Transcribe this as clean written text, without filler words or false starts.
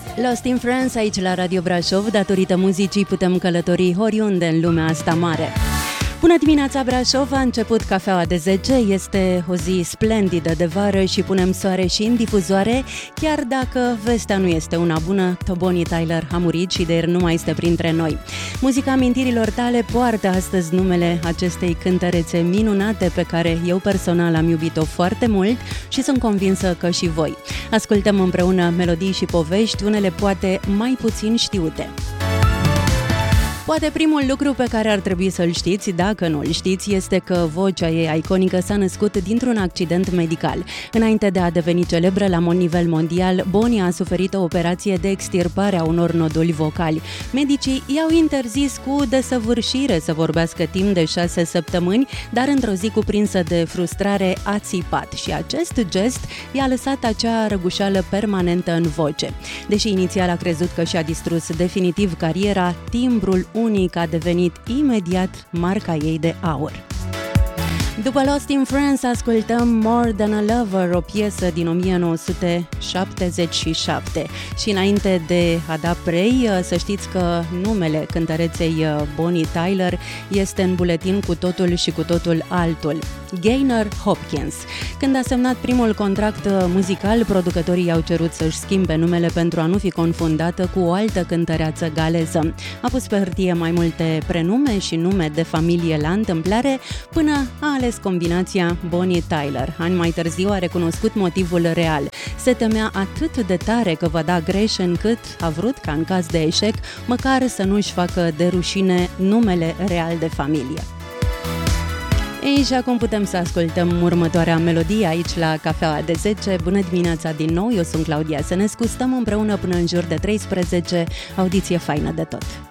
Lost in France aici la Radio Brașov. Datorită muzicii putem călători oriunde în lumea asta mare. Bună dimineața Brașov, a început cafeaua de 10, este o zi splendidă de vară și punem soare și în difuzoare, chiar dacă vestea nu este una bună, Bonnie Tyler a murit și de ieri nu mai este printre noi. Muzica amintirilor tale poartă astăzi numele acestei cântărețe minunate pe care eu personal am iubit-o foarte mult și sunt convinsă că și voi. Ascultăm împreună melodii și povești, unele poate mai puțin știute. Poate primul lucru pe care ar trebui să-l știți, dacă nu îl știți, este că vocea ei iconică s-a născut dintr-un accident medical. Înainte de a deveni celebră la nivel mondial, Bonnie a suferit o operație de extirpare a unor noduli vocali. Medicii i-au interzis cu desăvârșire să vorbească timp de 6 săptămâni, dar într-o zi cuprinsă de frustrare a țipat și acest gest i-a lăsat acea răgușeală permanentă în voce. Deși inițial a crezut că și-a distrus definitiv cariera, timbrul unic a devenit imediat marca ei de aur. După Lost in France ascultăm More Than a Lover, o piesă din 1977. Și înainte de a da play, să știți că numele cântăreței Bonnie Tyler este în buletin cu totul și cu totul altul. Gaynor Hopkins. Când a semnat primul contract muzical, producătorii i-au cerut să-și schimbe numele pentru a nu fi confundată cu o altă cântăreață galeză. A pus pe hârtie mai multe prenume și nume de familie la întâmplare, până a ales combinația Bonnie Tyler. Ani mai târziu a recunoscut motivul real. Se temea atât de tare că va da greș încât a vrut ca în caz de eșec, măcar să nu-și facă de rușine numele real de familie. Ei, și acum putem să ascultăm următoarea melodie aici la Cafeaua de 10. Bună dimineața din nou, eu sunt Claudia Sănescu, stăm împreună până în jur de 13, audiție faină de tot.